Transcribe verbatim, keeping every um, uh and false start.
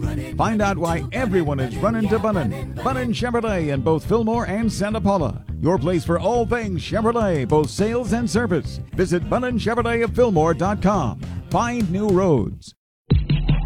Find out why everyone is running to Bunnin. Bunnin Chevrolet in both Fillmore and Santa Paula. Your place for all things Chevrolet, both sales and service. Visit Bunnin Chevrolet of Fillmore dot com. Find new roads.